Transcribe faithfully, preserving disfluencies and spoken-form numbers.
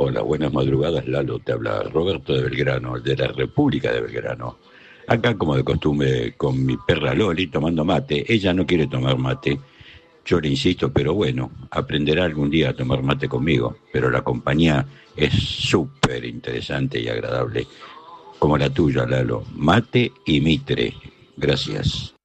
Hola, buenas madrugadas, Lalo. Te habla Roberto de Belgrano, de la República de Belgrano. Acá, como de costumbre, con mi perra Loli tomando mate. Ella no quiere tomar mate. Yo le insisto, pero bueno, aprenderá algún día a tomar mate conmigo. Pero la compañía es súper interesante y agradable, como la tuya, Lalo. Mate y mitre. Gracias.